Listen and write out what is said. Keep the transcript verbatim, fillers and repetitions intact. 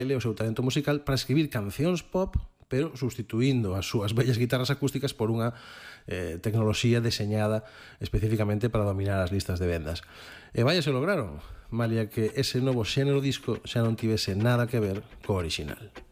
ele o seu talento musical para escribir cancións pop, pero sustituindo as súas bellas guitarras acústicas por unha eh, tecnoloxía deseñada especificamente para dominar as listas de vendas. E vaya se lograron, malia que ese novo xénero disco xa non tivese nada que ver co original.